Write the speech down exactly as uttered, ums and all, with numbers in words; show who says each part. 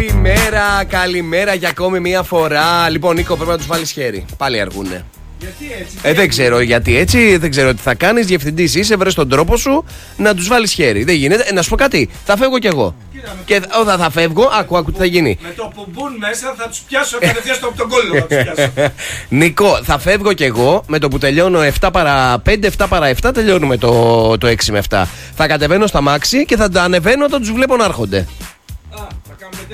Speaker 1: Καλημέρα, καλημέρα για ακόμη μία φορά. Λοιπόν, Νίκο, πρέπει να τους βάλεις χέρι. Πάλι αργούνε.
Speaker 2: Γιατί έτσι?
Speaker 1: Ε, δεν ξέρω γιατί έτσι, δεν ξέρω τι θα κάνεις. Διευθυντής είσαι, βρες τον τρόπο σου να τους βάλεις χέρι. Δεν γίνεται. Ε, να σου πω κάτι, θα φεύγω κι εγώ.
Speaker 2: Κοίτα,
Speaker 1: Και
Speaker 2: το...
Speaker 1: όταν θα φεύγω, άκου, άκου τι θα γίνει.
Speaker 2: Με το που μπουν μέσα θα τους πιάσω κατευθείαν στο τον κόλλο. Θα τους πιάσω.
Speaker 1: Νικό, θα φεύγω κι εγώ με το που τελειώνω επτά παρά πέντε, επτά παρά επτά τελειώνουμε το, το έξι με επτά. Θα κατεβαίνω στα μάξι και θα τα ανεβαίνω όταν τους βλέπω να έρχονται.
Speaker 2: Α, θα κάνουμε